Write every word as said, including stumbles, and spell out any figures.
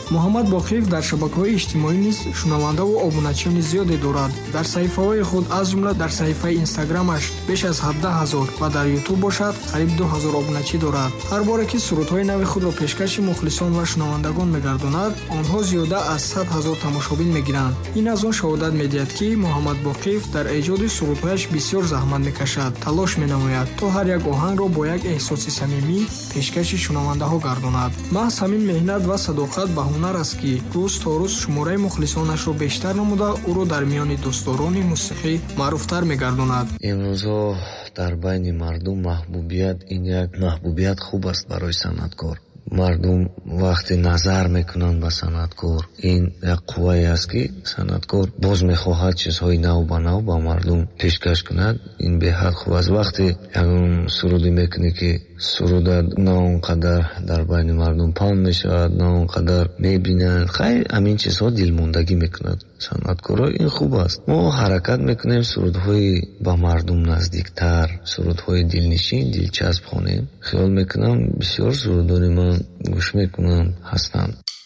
муҳаммад боқиев дар шабакаҳои иҷтимоӣ низ шунавандаву обуначиёни зиёде дорад. дар саҳифаҳои худ аз ҷумла дар саҳифаи инстаграмаш беш аз ҳабдаҳ ҳазор ва дар ютуб бошад қариб ду ҳазор обуначӣ дорад. ҳар боре ки сурудҳои нави худро пешкаши мухлисон ва шунавандагон мегардонад, онҳо зиёда аз сад ҳазор тамошобин мегиранд. ин аз он шаҳодат медиҳад ки муҳаммад боқиев дар эҷоди сурудҳояш бисёр заҳмат мекашад, талош менамояд то ҳар як оҳангро бо як эҳсоси самимӣ пешкаши шунавандаҳо гардонад. маҳз ҳамин меҳнат ва садоқат ба ҳунар аст ки рӯз то рӯз шумораи мухлисонашро бештар намуда ӯро дар миёни дӯстдорони мусиқӣ маъруфтар мегардонад. имрӯзҳо дар байни мардум маҳбубият ин як маҳбубият хуб аст барои санъаткор. мардум вақте назар мекунанд ба санъаткор, ин як қуввае аст ки санъаткор боз мехоҳад чизҳои нав ба нав ба мардум пешкаш кунад. ин беҳад хуб аст. вақте ягон сурудӣ мекунӣ ки сурудат на он қадар дар байни мардум паҳн мешавад, на он қадар мебинанд, хайр ҳамин чизҳо дилмондагӣ мекунад санъаткорро. ин хуб аст. мо ҳаракат мекунем сурудҳои ба мардум наздиктар, сурудҳои дилнишин, дилчасп хонем. хиёл мекунам бисёр сурудони ман гӯш мекунанд ҳастанд.